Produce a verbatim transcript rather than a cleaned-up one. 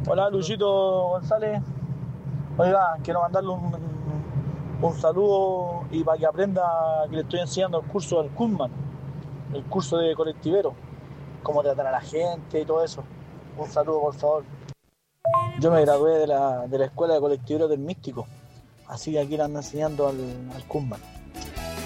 Hola, Luchito González. Oiga, quiero mandarle un, un saludo y para que aprenda que le estoy enseñando el curso del Kunman, el curso de colectivero, cómo tratar a la gente y todo eso. Un saludo, por favor. Yo me gradué de la, de la escuela de colectiveros del Místico, así que aquí le ando enseñando al, al Kunman.